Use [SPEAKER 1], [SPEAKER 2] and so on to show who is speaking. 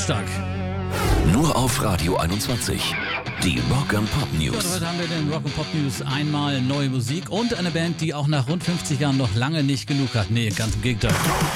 [SPEAKER 1] Donnerstag.
[SPEAKER 2] Nur auf Radio 21. Die Rock and Pop
[SPEAKER 1] Ja,
[SPEAKER 2] News.
[SPEAKER 1] heute haben wir den Rock and Pop News einmal neue Musik und eine Band, die auch nach rund 50 Jahren noch lange nicht genug hat. Nee, ganz im Gegenteil.